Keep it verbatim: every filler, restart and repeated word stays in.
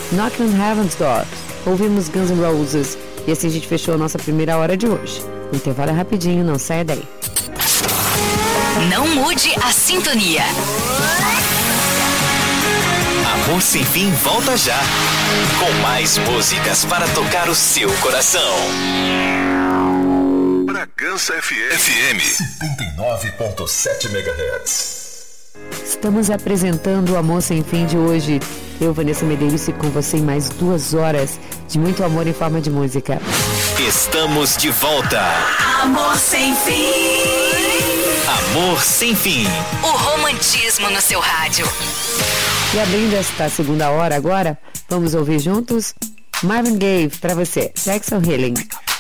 Knocking on Heaven's Door. Ouvimos Guns N' Roses. E assim a gente fechou a nossa primeira hora de hoje. O intervalo é rapidinho, não saia daí. Não mude a sintonia. Amor Sem Fim volta já, com mais músicas para tocar o seu coração. Bragança F M setenta e nove ponto sete megahertz. Estamos apresentando o Amor Sem Fim de hoje. Eu, Vanessa Medeiros, e com você em mais duas horas de muito amor em forma de música. Estamos de volta. Amor Sem Fim. Amor Sem Fim. O romantismo no seu rádio. E abrindo esta segunda hora agora, vamos ouvir juntos Marvin Gaye para você, Jackson Healing.